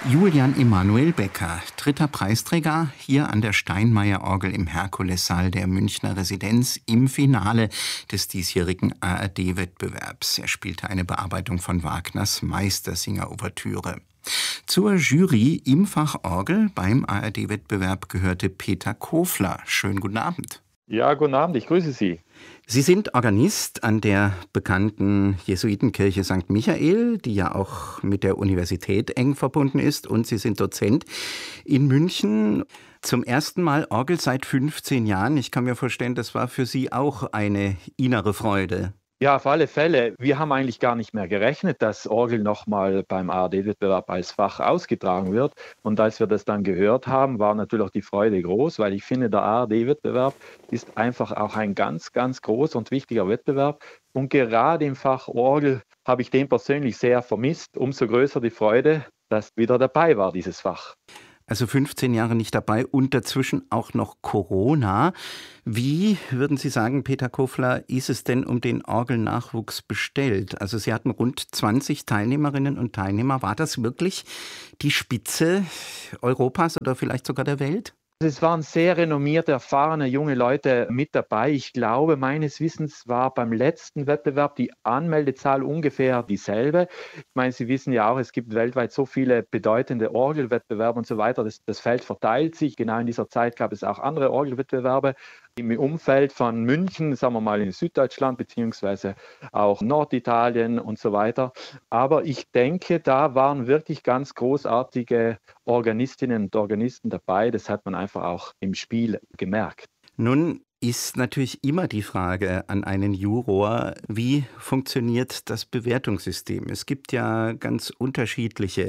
Julian Emanuel Becker, dritter Preisträger hier an der Steinmeier-Orgel im Herkulessaal der Münchner Residenz im Finale des diesjährigen ARD-Wettbewerbs. Er spielte eine Bearbeitung von Wagners Meistersinger-Ouvertüre. Zur Jury im Fach Orgel beim ARD-Wettbewerb gehörte Peter Kofler. Schönen guten Abend. Ja, guten Abend, ich grüße Sie. Sie sind Organist an der bekannten Jesuitenkirche St. Michael, die ja auch mit der Universität eng verbunden ist, und Sie sind Dozent in München. Zum ersten Mal Orgel seit 15 Jahren. Ich kann mir vorstellen, das war für Sie auch eine innere Freude. Ja, auf alle Fälle. Wir haben eigentlich gar nicht mehr gerechnet, dass Orgel nochmal beim ARD-Wettbewerb als Fach ausgetragen wird. Und als wir das dann gehört haben, war natürlich auch die Freude groß, weil ich finde, der ARD-Wettbewerb ist einfach auch ein ganz, ganz großer und wichtiger Wettbewerb. Und gerade im Fach Orgel habe ich den persönlich sehr vermisst. Umso größer die Freude, dass wieder dabei war, dieses Fach. Also 15 Jahre nicht dabei und dazwischen auch noch Corona. Wie, würden Sie sagen, Peter Kofler, ist es denn um den Orgelnachwuchs bestellt? Also Sie hatten rund 20 Teilnehmerinnen und Teilnehmer. War das wirklich die Spitze Europas oder vielleicht sogar der Welt? Es waren sehr renommierte, erfahrene junge Leute mit dabei. Ich glaube, meines Wissens war beim letzten Wettbewerb die Anmeldezahl ungefähr dieselbe. Ich meine, Sie wissen ja auch, es gibt weltweit so viele bedeutende Orgelwettbewerbe und so weiter. Das Feld verteilt sich. Genau in dieser Zeit gab es auch andere Orgelwettbewerbe im Umfeld von München, sagen wir mal in Süddeutschland, beziehungsweise auch Norditalien und so weiter. Aber ich denke, da waren wirklich ganz großartige Organistinnen und Organisten dabei. Das hat man einfach auch im Spiel gemerkt. Nun ist natürlich immer die Frage an einen Juror, wie funktioniert das Bewertungssystem? Es gibt ja ganz unterschiedliche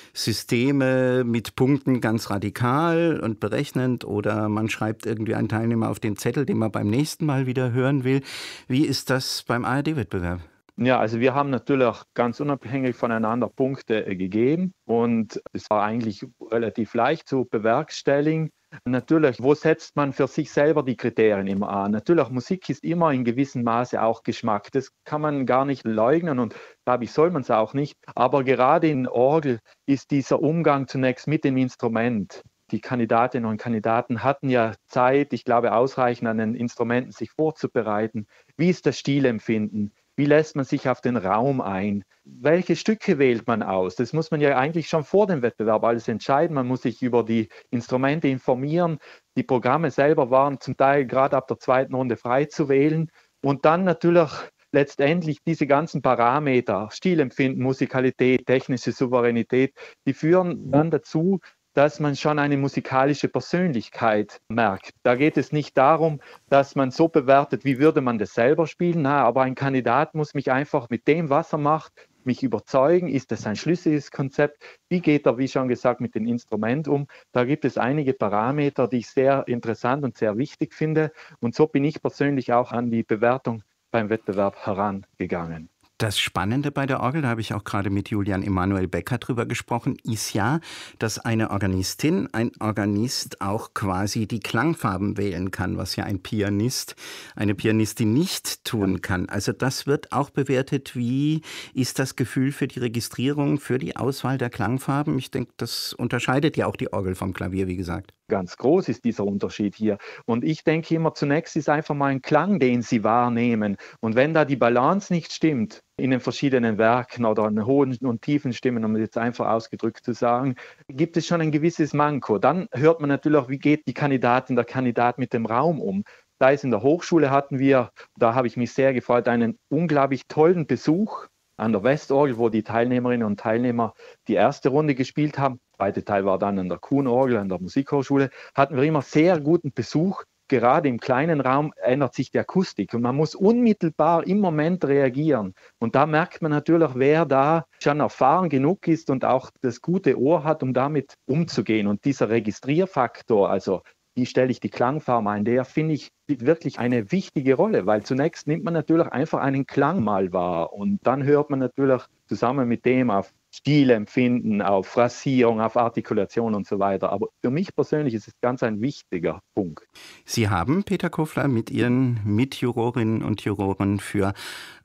Systeme mit Punkten, ganz radikal und berechnend, oder man schreibt irgendwie einen Teilnehmer auf den Zettel, den man beim nächsten Mal wieder hören will. Wie ist das beim ARD-Wettbewerb? Ja, also wir haben natürlich auch ganz unabhängig voneinander Punkte gegeben und es war eigentlich relativ leicht zu bewerkstelligen. Natürlich, wo setzt man für sich selber die Kriterien immer an? Natürlich, Musik ist immer in gewissem Maße auch Geschmack. Das kann man gar nicht leugnen und glaube ich, soll man es auch nicht. Aber gerade in Orgel ist dieser Umgang zunächst mit dem Instrument. Die Kandidatinnen und Kandidaten hatten ja Zeit, ich glaube, ausreichend an den Instrumenten sich vorzubereiten. Wie ist das Stilempfinden? Wie lässt man sich auf den Raum ein? Welche Stücke wählt man aus? Das muss man ja eigentlich schon vor dem Wettbewerb alles entscheiden. Man muss sich über die Instrumente informieren. Die Programme selber waren zum Teil gerade ab der zweiten Runde frei zu wählen. Und dann natürlich letztendlich diese ganzen Parameter, Stilempfinden, Musikalität, technische Souveränität, die führen dann dazu, dass man schon eine musikalische Persönlichkeit merkt. Da geht es nicht darum, dass man so bewertet, wie würde man das selber spielen. Nein, aber ein Kandidat muss mich einfach mit dem, was er macht, mich überzeugen. Ist das ein schlüssiges Konzept? Wie geht er, wie schon gesagt, mit dem Instrument um? Da gibt es einige Parameter, die ich sehr interessant und sehr wichtig finde. Und so bin ich persönlich auch an die Bewertung beim Wettbewerb herangegangen. Das Spannende bei der Orgel, da habe ich auch gerade mit Julian Emanuel Becker drüber gesprochen, ist ja, dass eine Organistin, ein Organist auch quasi die Klangfarben wählen kann, was ja ein Pianist, eine Pianistin nicht tun kann. Also das wird auch bewertet. Wie ist das Gefühl für die Registrierung, für die Auswahl der Klangfarben? Ich denke, das unterscheidet ja auch die Orgel vom Klavier, wie gesagt. Ganz groß ist dieser Unterschied hier. Und ich denke immer, zunächst ist einfach mal ein Klang, den Sie wahrnehmen. Und wenn da die Balance nicht stimmt in den verschiedenen Werken oder an hohen und tiefen Stimmen, um es jetzt einfach ausgedrückt zu sagen, gibt es schon ein gewisses Manko. Dann hört man natürlich auch, wie geht die Kandidatin, der Kandidat mit dem Raum um. Da ist in der Hochschule hatten wir, da habe ich mich sehr gefreut, einen unglaublich tollen Besuch an der Westorgel, wo die Teilnehmerinnen und Teilnehmer die erste Runde gespielt haben. Der zweite Teil war dann an der Kuhnorgel, an der Musikhochschule. Hatten wir immer sehr guten Besuch. Gerade im kleinen Raum ändert sich die Akustik und man muss unmittelbar im Moment reagieren. Und da merkt man natürlich, wer da schon erfahren genug ist und auch das gute Ohr hat, um damit umzugehen. Und dieser Registrierfaktor, also wie stelle ich die Klangfarbe ein, der finde ich spielt wirklich eine wichtige Rolle, weil zunächst nimmt man natürlich einfach einen Klang mal wahr und dann hört man natürlich zusammen mit dem auf Stilempfinden, auf Phrasierung, auf Artikulation und so weiter. Aber für mich persönlich ist es ganz ein wichtiger Punkt. Sie haben, Peter Kofler, mit Ihren Mitjurorinnen und Juroren für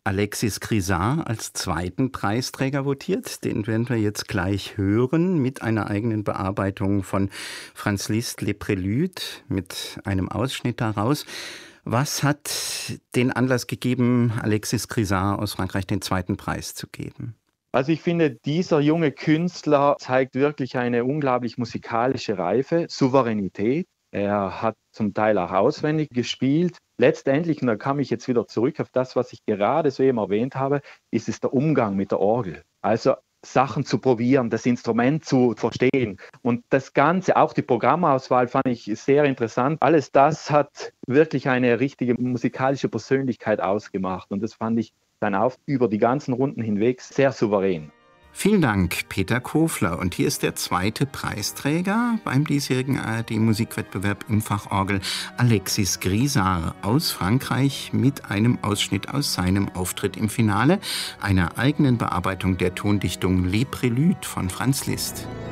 Alexis Grisart als zweiten Preisträger votiert. Den werden wir jetzt gleich hören mit einer eigenen Bearbeitung von Franz Liszt, Les Préludes, mit einem Ausschnitt daraus. Was hat den Anlass gegeben, Alexis Grisart aus Frankreich den zweiten Preis zu geben? Also ich finde, dieser junge Künstler zeigt wirklich eine unglaublich musikalische Reife, Souveränität. Er hat zum Teil auch auswendig gespielt. Letztendlich, und da komme ich jetzt wieder zurück auf das, was ich gerade soeben erwähnt habe, ist es der Umgang mit der Orgel. Also Sachen zu probieren, das Instrument zu verstehen. Und das Ganze, auch die Programmauswahl fand ich sehr interessant. Alles das hat wirklich eine richtige musikalische Persönlichkeit ausgemacht. Und das fand ich dann auch über die ganzen Runden hinweg sehr souverän. Vielen Dank, Peter Kofler. Und hier ist der zweite Preisträger beim diesjährigen ARD-Musikwettbewerb im Fach Orgel, Alexis Grisart aus Frankreich, mit einem Ausschnitt aus seinem Auftritt im Finale, einer eigenen Bearbeitung der Tondichtung Les Préludes von Franz Liszt.